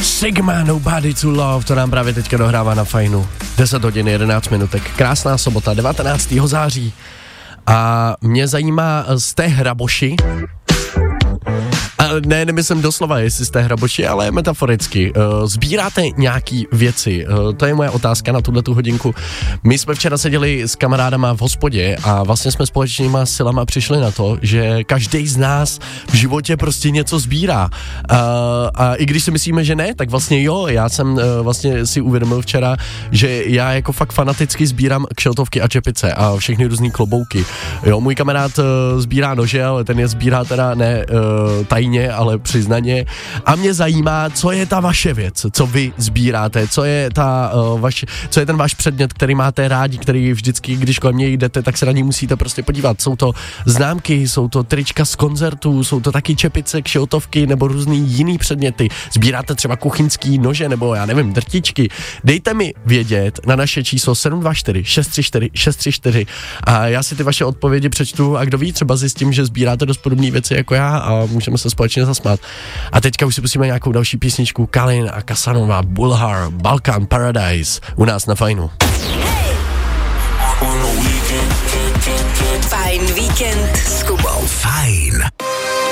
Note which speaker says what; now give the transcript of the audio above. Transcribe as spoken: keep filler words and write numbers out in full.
Speaker 1: Sigma, Nobody to Love, to nám právě teďka dohrává na Fajnu. deset hodin, jedenáct minutek. Krásná sobota, devatenáctého září. A mě zajímá z té hraboši, a ne, nemyslím doslova, jestli jste hraboši, ale metaforicky. Uh, sbíráte nějaký věci? Uh, to je moje otázka na tuhletu hodinku. My jsme včera seděli s kamarádama v hospodě a vlastně jsme společnýma silama přišli na to, že každý z nás v životě prostě něco sbírá. Uh, a i když si myslíme, že ne, tak vlastně jo, já jsem uh, vlastně si uvědomil včera, že já jako fakt fanaticky sbírám kšeltovky a čepice a všechny různý klobouky. Jo, můj kamarád uh, sbírá nože, ale ten je sbírá teda ne uh, tajně, ale přiznaně. A mě zajímá, co je ta vaše věc, co vy sbíráte, co je ta uh, vaš, co je ten váš předmět, který máte rádi, který vždycky, když kolem něj jdete, tak se na něj musíte prostě podívat. Jsou to známky, jsou to trička z koncertů, jsou to taky čepice, kšiltovky nebo různý jiný předměty. Sbíráte třeba kuchyňský nože nebo já nevím, drtičky. Dejte mi vědět na naše číslo sedm dva čtyři šest tři čtyři šest tři čtyři a já si ty vaše odpovědi přečtu a kdo ví, třeba zjistím, že sbíráte dost podobné věci jako já a můžeme se společně zasmát. A teďka už si pustíme nějakou další písničku. Kalin a Kasanova, Bulhar, Balkan Paradise u nás na Fajnu.
Speaker 2: Fajn víkend s Kubou.
Speaker 3: Fajn.